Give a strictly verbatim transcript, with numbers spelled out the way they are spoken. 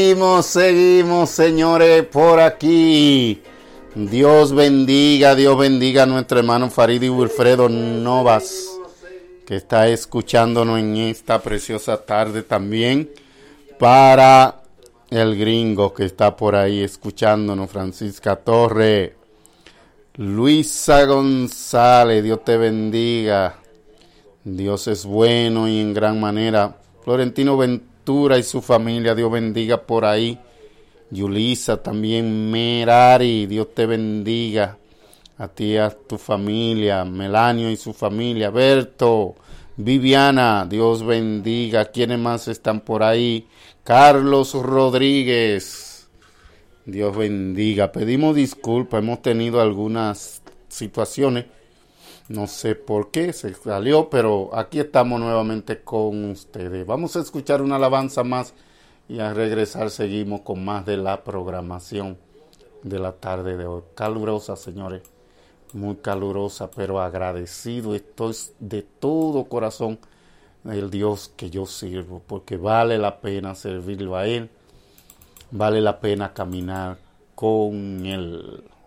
Seguimos, seguimos, señores, por aquí. Dios bendiga, Dios bendiga a nuestro hermano Farid y Wilfredo Novas, que está escuchándonos en esta preciosa tarde también. Para el gringo que está por ahí escuchándonos, Francisca Torre, Luisa González, Dios te bendiga. Dios es bueno y en gran manera. Florentino Ventura y su familia, Dios bendiga por ahí. Yulisa también, Merari, Dios te bendiga. A ti, a tu familia, Melanio y su familia, Berto, Viviana, Dios bendiga. ¿Quiénes más están por ahí? Carlos Rodríguez, Dios bendiga. Pedimos disculpas, hemos tenido algunas situaciones, no sé por qué se salió, pero aquí estamos nuevamente con ustedes. Vamos a escuchar una alabanza más y a regresar seguimos con más de la programación de la tarde de hoy. Calurosa, señores, muy calurosa, pero agradecido estoy de todo corazón del Dios que yo sirvo, porque vale la pena servirlo a Él, vale la pena caminar con Él.